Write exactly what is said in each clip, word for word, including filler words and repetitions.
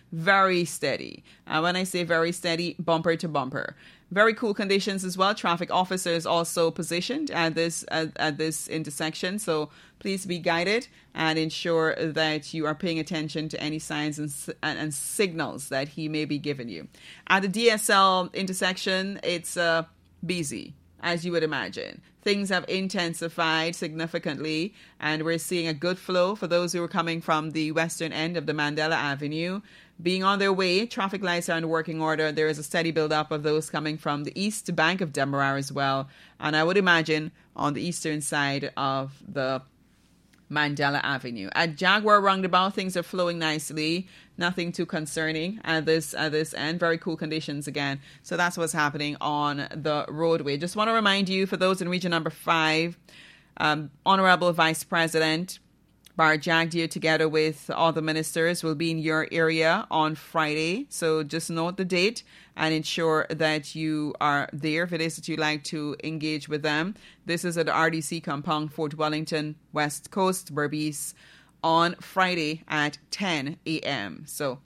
very steady. And when I say very steady, bumper to bumper. Very cool conditions as well. Traffic officers also positioned at this at, at this intersection. So please be guided and ensure that you are paying attention to any signs and, and, and signals that he may be giving you. At the D S L intersection, it's uh, busy, as you would imagine. Things have intensified significantly, and we're seeing a good flow for those who are coming from the western end of the Mandela Avenue. Being on their way, traffic lights are in working order. There is a steady buildup of those coming from the east bank of Demerara as well. And I would imagine on the eastern side of the Mandela Avenue. At Jaguar Roundabout, things are flowing nicely. Nothing too concerning at this at this end. Very cool conditions again. So that's what's happening on the roadway. Just want to remind you, for those in region number five, um, Honorable Vice President Bar Jagdeo, together with all the ministers, will be in your area on Friday. So just note the date and ensure that you are there if it is that you'd like to engage with them. This is at the R D C compound, Fort Wellington, West Coast, Berbice, on Friday at ten a.m. So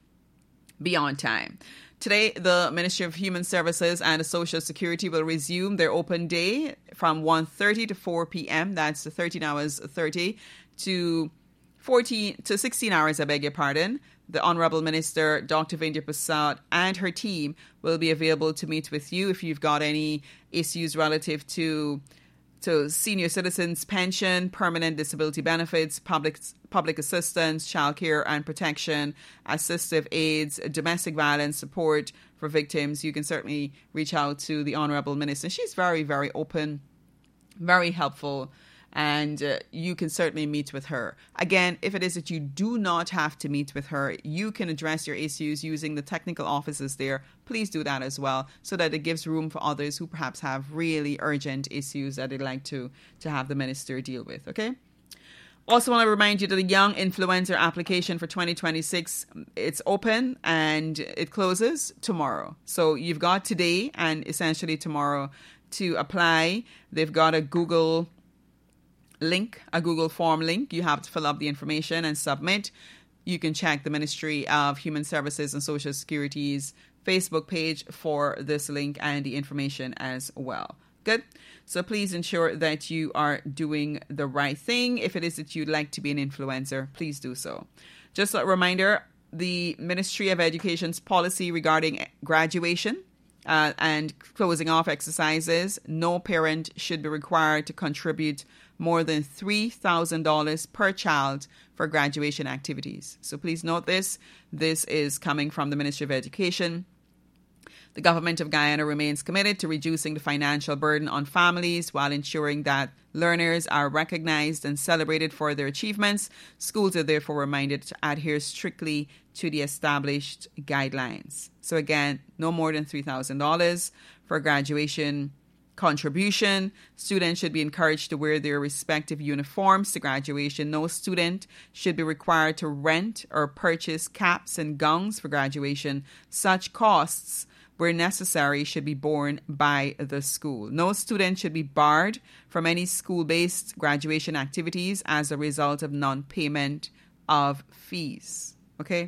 be on time. Today, the Ministry of Human Services and Social Security will resume their open day from one thirty to four p.m. That's the thirteen hours thirty to fourteen to sixteen hours, I beg your pardon. The Honorable Minister, Doctor Vindhya Prasad, and her team will be available to meet with you if you've got any issues relative to to senior citizens' pension, permanent disability benefits, public public assistance, childcare and protection, assistive aids, domestic violence support for victims. You can certainly reach out to the Honorable Minister. She's very, very open, very helpful, and uh, you can certainly meet with her. Again, if it is that you do not have to meet with her, you can address your issues using the technical offices there. Please do that as well, so that it gives room for others who perhaps have really urgent issues that they'd like to, to have the minister deal with, okay? Also want to remind you that the Young Influencer application for twenty twenty-six, it's open and it closes tomorrow. So you've got today and essentially tomorrow to apply. They've got a Google link, a Google form link. You have to fill up the information and submit. You can check the Ministry of Human Services and Social Security's Facebook page for this link and the information as well. Good. So please ensure that you are doing the right thing. If it is that you'd like to be an influencer, please do so. Just a reminder, the Ministry of Education's policy regarding graduation uh, and closing off exercises, no parent should be required to contribute more than three thousand dollars per child for graduation activities. So please note this. This is coming from the Ministry of Education. The government of Guyana remains committed to reducing the financial burden on families while ensuring that learners are recognized and celebrated for their achievements. Schools are therefore reminded to adhere strictly to the established guidelines. So again, no more than three thousand dollars for graduation contribution. Students should be encouraged to wear their respective uniforms to graduation. No student should be required to rent or purchase caps and gowns for graduation. Such costs, where necessary, should be borne by the school. No student should be barred from any school-based graduation activities as a result of non-payment of fees. Okay?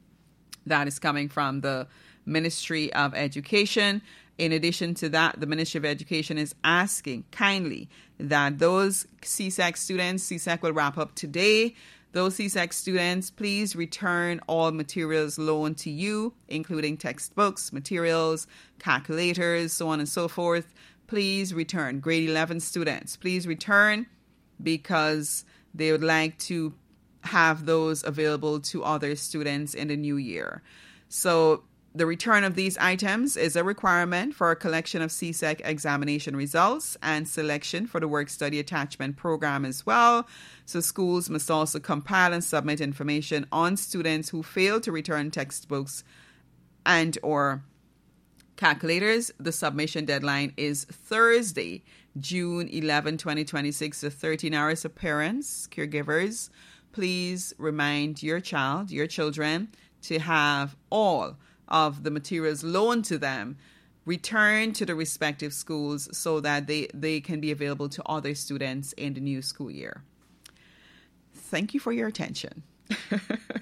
That is coming from the Ministry of Education. In addition to that, the Ministry of Education is asking kindly that those C S E C students, C S E C will wrap up today, those C S E C students, please return all materials loaned to you, including textbooks, materials, calculators, so on and so forth. Please return. Grade eleven students, please return, because they would like to have those available to other students in the new year. So the return of these items is a requirement for a collection of C S E C examination results and selection for the work-study attachment program as well. So schools must also compile and submit information on students who fail to return textbooks and or calculators. The submission deadline is Thursday, June eleventh, twenty twenty-six, so thirteen hours. So parents, caregivers, please remind your child, your children, to have all of the materials loaned to them returned to the respective schools so that they, they can be available to other students in the new school year. Thank you for your attention.